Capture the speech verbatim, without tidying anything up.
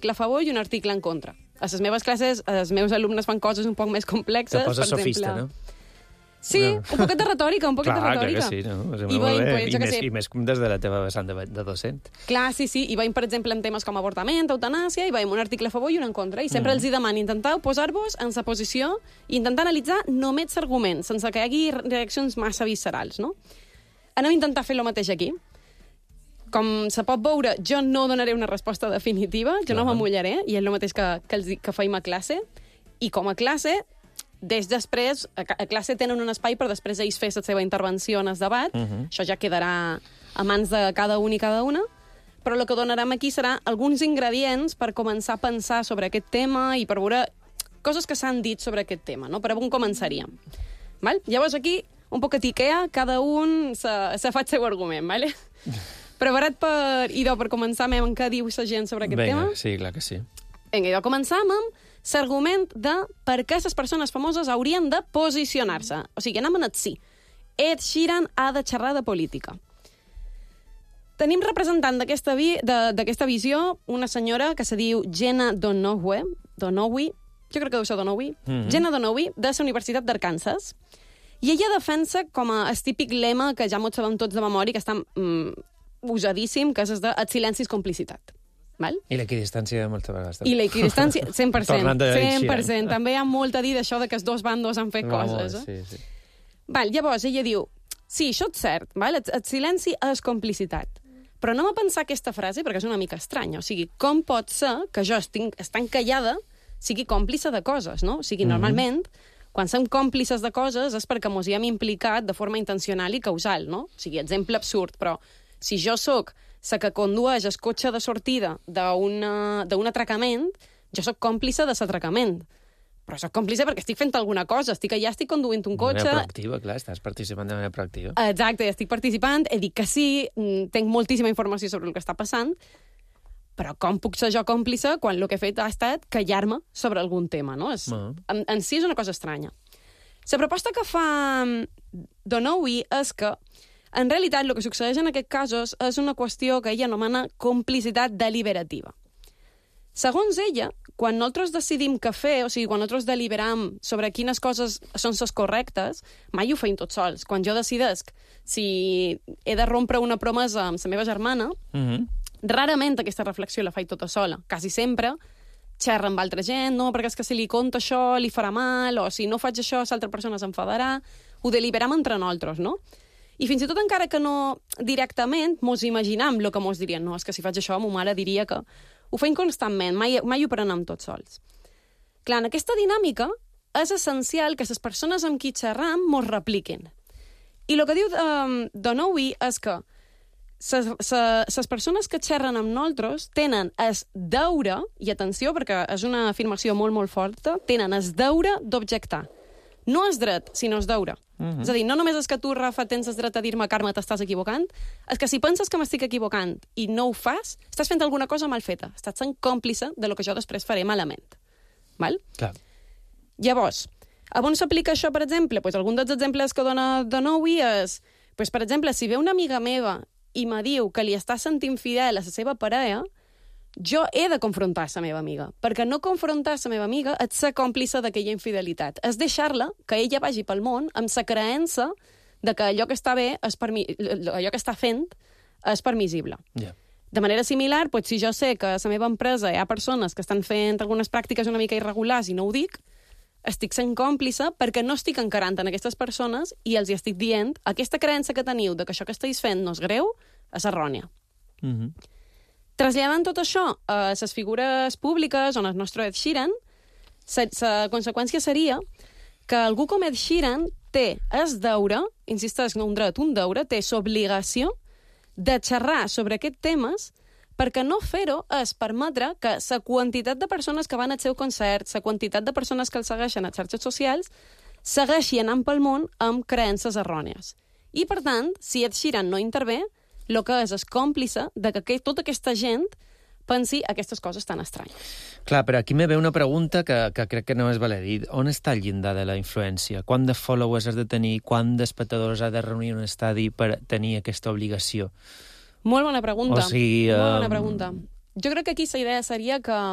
article a favor i un article en contra. A les meves classes, els meus alumnes fan coses un poc més complexes. Te poses per sofista, exemple... no? Sí, no. un poquet de retòrica, un poquet clar, de retòrica. Clar que sí, no? I, veiem, bé. pues, I, més, sé... I més des de la teva vessant de, de docent. Clar, sí, sí. I veiem, per exemple, en temes com avortament, eutanàsia, i veiem un article a favor i un en contra. I sempre mm. els hi demano, intenteu posar-vos en sa posició i intentar analitzar només arguments, sense que hi hagi reaccions massa viscerals, no? Anem a intentar fer el mateix aquí. Com se pot veure, jo no donaré una resposta definitiva, jo no m'amullaré, i és el mateix que, que, els, que feim a classe. I com a classe... Des després, a classe tenen un espai per després ells fer la seva intervenció en el debat. Uh -huh. Això ja quedarà a mans de cada un i cada una. Però el que donarem aquí serà alguns ingredients per començar a pensar sobre aquest tema i per veure coses que s'han dit sobre aquest tema, no? Per on començaríem. Val? Llavors aquí, un poc etiquea, cada un se, se fa el seu argument, vale? Preparat per, idò, per començar amb què diu la gent sobre aquest Venga, tema? sí, clar que sí. Vinga, idò, començam amb l'argument de per què les persones famoses haurien de posicionar-se. O sigui, anem en el sí. Ed Sheeran ha de xerrar de política. Tenim representant d'aquesta vi d'aquesta visió una senyora que se diu Jenna Donoghue, Donoghue, jo crec que deu ser Donoghue, mm -hmm. Jenna Donoghue, de la Universitat d'Arkansas, i ella defensa com a el típic lema que ja mos sabem tots de memòria, que està mm, usadíssim, que és el de el silenci és complicitat. Val? I l'equidistància moltes vegades. I l'equidistància, cent per cent. Tornant a cent per cent. També hi ha molt a dir d'això de que els dos bandos han fet Vamos, coses. Eh? Sí, sí. Val, llavors, ella diu, sí, això és cert, val? El, el silenci és complicitat. Però anem a pensar aquesta frase perquè és una mica estranya. O sigui, com pot ser que jo estic, estant callada sigui còmplice de coses, no? O sigui, normalment, mm-hmm. quan som còmplices de coses és perquè mos hi hem implicat de forma intencional i causal, no? O sigui, exemple absurd, però si jo sóc la que condueix el cotxe de sortida d'un atracament, jo sóc còmplice de l'atracament. Però sóc còmplice perquè estic fent alguna cosa, estic allà, estic conduint un cotxe... De manera proactiva, clar, estàs participant de manera proactiva. Exacte, estic participant, he dit que sí, tenc moltíssima informació sobre el que està passant, però com puc ser jo còmplice quan el que he fet ha estat callar-me sobre algun tema, no? És, uh -huh. en, en si és una cosa estranya. La proposta que fa Donoghue és que en realitat, el que succeeix en aquests casos és una qüestió que ella anomena complicitat deliberativa. Segons ella, quan nosaltres decidim què fer, o sigui, quan nosaltres deliberam sobre quines coses són les correctes, mai ho feim tots sols. Quan jo decidesc si he de rompre una promesa amb la meva germana, mm-hmm. rarament aquesta reflexió la faig tota sola. Quasi sempre xerra amb altra gent, no, perquè és que si li conto això li farà mal, o si no faig això l'altra persona s'enfadarà. Ho deliberam entre nosaltres, no? I fins i tot encara que no directament mos imaginam el que mos dirien. No, és que si faig això, ma mare diria que... Ho feim constantment, mai, mai ho prenem tots sols. Clar, en aquesta dinàmica és essencial que les persones amb qui xerram mos repliquin. I el que diu um, Donoghue és que les persones que xerren amb nosaltres tenen el deure, i atenció, perquè és una afirmació molt, molt forta, tenen el deure d'objectar. No és dret, sinó és deure. Uh-huh. És a dir, no només és que tu, Rafa, tens el dret a dir-me, Carme, t'estàs equivocant, és que si penses que m'estic equivocant i no ho fas, estàs fent alguna cosa mal feta. Estàs sent còmplice de lo que jo després faré malament. Val? Clar. Llavors, a on s'aplica això, per exemple? Pues algun dels exemples que dona Donoghue és, pues, per exemple, si ve una amiga meva i me diu que li està sentint fidel a la seva parella, jo he de confrontar la meva amiga, perquè no confrontar la meva amiga és ser còmplice d'aquella infidelitat. És deixar-la que ella vagi pel món amb la creença de que allò que està bé, és permi... allò que està fent, és permissible. Yeah. De manera similar, pues, si jo sé que a la meva empresa hi ha persones que estan fent algunes pràctiques una mica irregulars i no ho dic, estic sent còmplice perquè no estic encarant en aquestes persones i els hi estic dient aquesta creença que teniu de que això que esteu fent no és greu, és errònia. Mhm. Traslladant tot això a les figures públiques on el nostre Ed Sheeran, la conseqüència seria que algú com Ed Sheeran té el deure, insisteix, no un dret, un deure, té l'obligació de xerrar sobre aquests temes perquè no fer-ho és permetre que la quantitat de persones que van al seu concert, la quantitat de persones que el segueixen a xarxes socials, segueixi anant pel món amb creences errònies. I, per tant, si Ed Sheeran no intervé, el que és és còmplice de que tota aquesta gent pensi aquestes coses tan estranyes. Clar, però aquí me ve una pregunta que, que crec que no és valer dir. On està el llindar de la influència? Quant de followers has de tenir? Quant d'espectadors has de reunir en un estadi per tenir aquesta obligació? Molt bona pregunta. O sigui, Molt bona um... pregunta. Jo crec que aquí la idea seria que